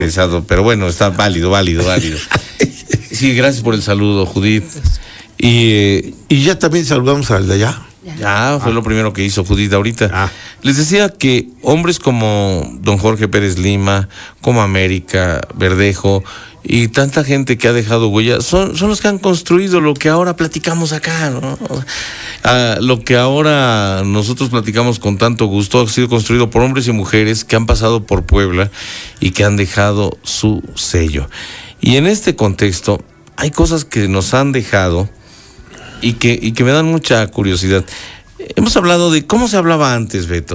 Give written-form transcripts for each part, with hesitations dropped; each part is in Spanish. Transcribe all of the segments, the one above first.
pensado, pero bueno, está válido. Sí, gracias por el saludo, Judith. Y ya también saludamos al de allá. Ya, fue lo primero que hizo Judith ahorita. Les decía que hombres como don Jorge Pérez Lima, como América, Verdejo y tanta gente que ha dejado huella, son los que han construido lo que ahora platicamos acá, ¿no? Lo que ahora nosotros platicamos con tanto gusto ha sido construido por hombres y mujeres que han pasado por Puebla y que han dejado su sello. Y en este contexto hay cosas que nos han dejado y que me dan mucha curiosidad. Hemos hablado de cómo se hablaba antes, Beto.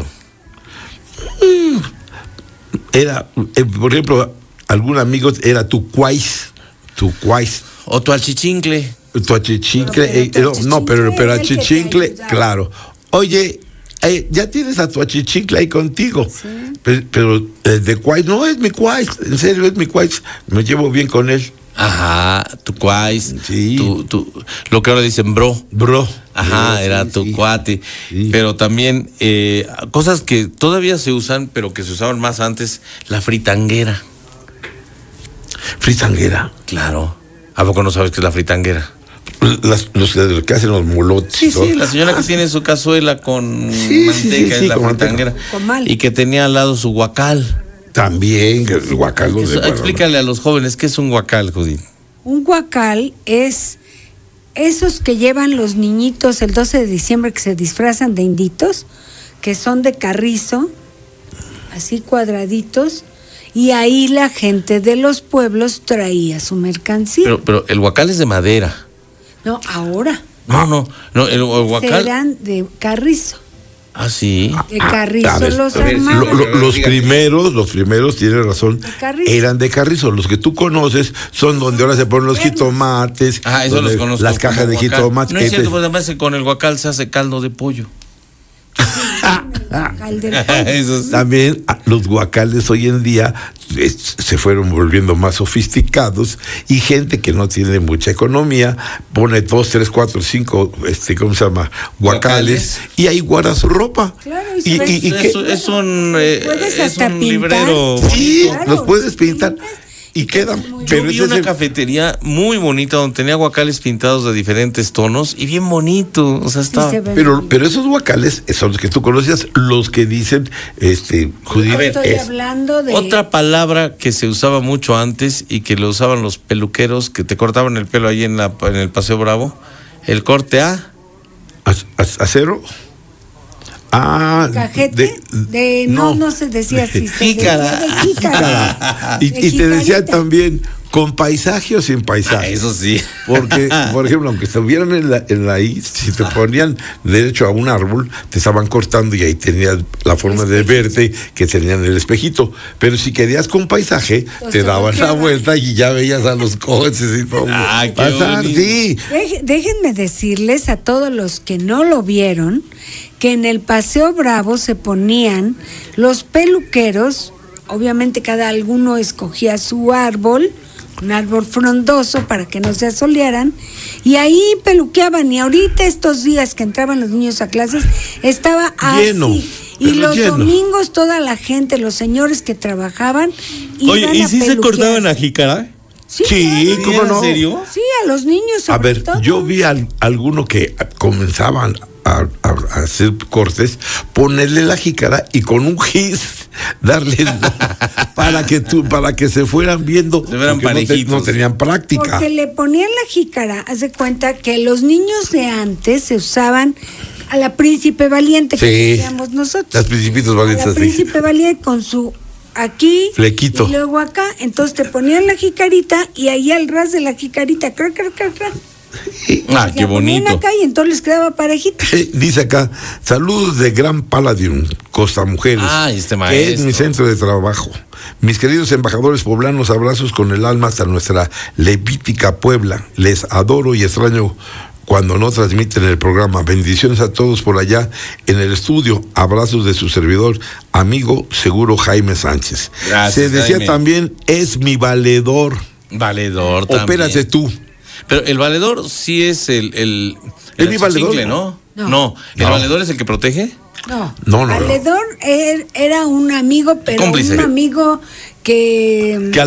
Era, por ejemplo, algún amigo era tu cuais. O tu achichincle. Tu achichincle. Pero achichincle, claro. Oye, ya tienes a tu achichincle ahí contigo. Sí. Pero de cuais, no es mi cuais. En serio, es mi cuais. Me llevo bien con él. Ajá, tu cuais, sí. Lo que ahora dicen bro. Ajá, era sí, tu sí. cuate. Sí. Pero también cosas que todavía se usan, pero que se usaban más antes, la fritanguera. ¿Fritanguera? Claro. ¿A poco no sabes qué es la fritanguera? Los que hacen los molotes. Sí, la señora que tiene su cazuela con manteca es la fritanguera. Y que tenía al lado su guacal. También, el guacal. Explícale a los jóvenes qué es un guacal, Judith. Un guacal es esos que llevan los niñitos el 12 de diciembre que se disfrazan de inditos, que son de carrizo, así cuadraditos, y ahí la gente de los pueblos traía su mercancía. Pero el guacal es de madera. No, ahora. No, el guacal. Eran de carrizo. Ah, sí. De carrizo los hermanos. Los primeros, tienes razón, eran de carrizo. Los que tú conoces son donde ahora se ponen los jitomates. Eso los conozco. Las cajas de jitomates. No es cierto, pues además con el guacal se hace caldo de pollo. También los guacales hoy en día se fueron volviendo más sofisticados y gente que no tiene mucha economía pone 2, 3, 4, 5 ¿cómo se llama? Guacales y ahí guarda su ropa. Claro, es un librero. Sí, claro, los puedes pintar. Y quedan. Yo vi una cafetería muy bonita donde tenía guacales pintados de diferentes tonos y bien bonito. O sea, estaba. Pero esos guacales son los que tú conocías, los que dicen, Judith. Estoy hablando de otra palabra que se usaba mucho antes y que lo usaban los peluqueros que te cortaban el pelo ahí en el Paseo Bravo. El corte acero. Cajete no se decía así. Jícara. Y te decía también con paisaje o sin paisaje. Eso sí. Porque, por ejemplo, aunque estuvieran en la I, si te ponían derecho a un árbol, te estaban cortando y ahí tenías la forma de verte que tenían el espejito. Pero si querías con paisaje, te daban la vuelta y ya veías a los coches y todo. Pasar, sí. Déjenme decirles a todos los que no lo vieron que en el Paseo Bravo se ponían los peluqueros, obviamente cada alguno escogía su árbol, un árbol frondoso para que no se asolearan, y ahí peluqueaban, y ahorita estos días que entraban los niños a clases, estaba lleno, así, y los domingos toda la gente, los señores que trabajaban, iban a peluquear. ¿Se cortaban a jícara? Sí, claro. ¿Cómo no? ¿En serio? Sí, a los niños sobre todo. Yo vi alguno que comenzaban a hacer cortes, ponerle la jícara y con un gis darle para que se fueran viendo, se fueran parejitos. No tenían práctica. Porque le ponían la jícara, haz de cuenta que los niños de antes se usaban a la Príncipe Valiente, que decíamos nosotros. Las Principitos Valientes. La Príncipe Valiente con su aquí flequito. Y luego acá, entonces te ponían la jicarita y ahí al ras de la jicarita, qué bonito. Acá y entonces les quedaba parejita. Dice acá, saludos de Gran Palladium, Costa Mujeres, que es mi centro de trabajo. Mis queridos embajadores poblanos, abrazos con el alma hasta nuestra levítica Puebla. Les adoro y extraño cuando no transmiten el programa. Bendiciones a todos por allá en el estudio. Abrazos de su servidor, amigo seguro Jaime Sánchez. Gracias, se decía Jaime. También, es mi valedor. Valedor también. Opérate tú. Pero el valedor sí es el ¿Es mi valedor? No. ¿El valedor es el que protege? No. Valedor era un amigo, pero cómplice. Un amigo que